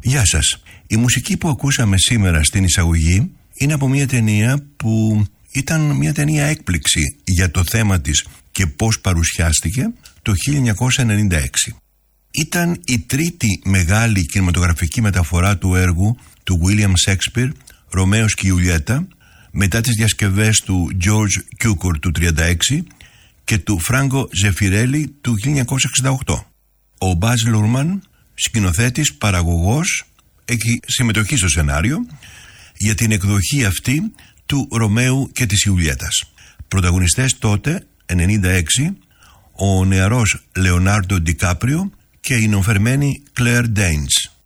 Γεια σας. Η μουσική που ακούσαμε σήμερα στην εισαγωγή είναι από μια ταινία που ήταν μια ταινία έκπληξη για το θέμα της και πώς παρουσιάστηκε το 1996. Ήταν η τρίτη μεγάλη κινηματογραφική μεταφορά του έργου του William Shakespeare, Ρωμαίος και Ιουλιέτα, μετά τις διασκευές του George Cukor του 1936 και του Franco Zeffirelli του 1968. Ο Μπάζ Λούρμαν, σκηνοθέτης, παραγωγός, έχει συμμετοχή στο σενάριο για την εκδοχή αυτή του Ρωμαίου και της Ιουλιέτας. Πρωταγωνιστές τότε, 96, ο νεαρός Λεωνάρντο Ντικάπριο και η νεοφερμένη Κλέρ Ντέινς.